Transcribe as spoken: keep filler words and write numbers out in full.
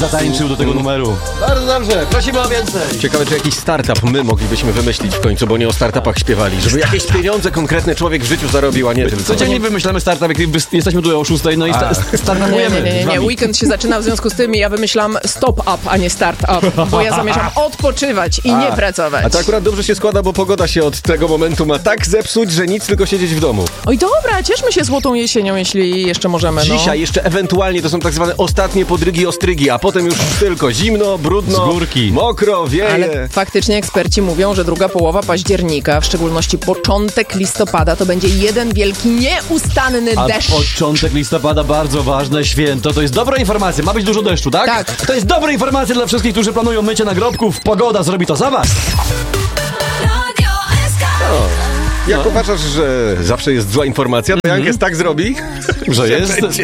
zatańczył do tego numeru. Bardzo dobrze, prosimy o więcej. Ciekawe, czy jakiś startup my moglibyśmy wymyślić w końcu, bo nie o startupach śpiewali. Żeby jakieś pieniądze konkretny człowiek w życiu zarobił, a nie tylko. Codziennie wymyślamy startup, jak jesteśmy tutaj o szóstej, no i sta- startupujemy. Nie, nie, nie, nie, weekend się zaczyna, w związku z tym ja wymyślam stop up, a nie start up, bo ja zamierzam odpoczywać i nie pracować. A to akurat dobrze się składa, bo pogoda się od tego momentu ma tak zepsuć, że nic, tylko siedzieć w domu. Oj dobra, cieszmy się złotą jesienią, jeśli jeszcze możemy. No. Dzisiaj jeszcze ewentualnie to są tak zwane ostatnie podrygi, ostrygi, a potem już tylko zimno, brudno, Z górki. mokro, wieje. Ale faktycznie eksperci mówią, że druga połowa października, w szczególności początek listopada, to będzie jeden wielki, nieustanny A deszcz. początek listopada, bardzo ważne święto. To jest dobra informacja. Ma być dużo deszczu, tak? Tak. To jest dobra informacja dla wszystkich, którzy planują mycie nagrobków. Pogoda zrobi to za was. Jak uważasz, że zawsze jest zła informacja, to Jankes tak zrobi, Że jest... będzie